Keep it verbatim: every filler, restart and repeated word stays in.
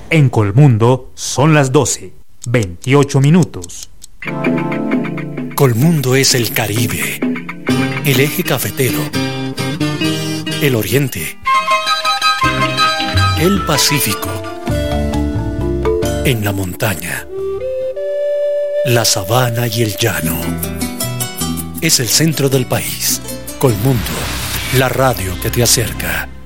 En Colmundo son las doce, veintiocho minutos. Colmundo es el Caribe, el eje cafetero, el Oriente, el Pacífico, en la montaña, la sabana y el llano. Es el centro del país. Colmundo, la radio que te acerca.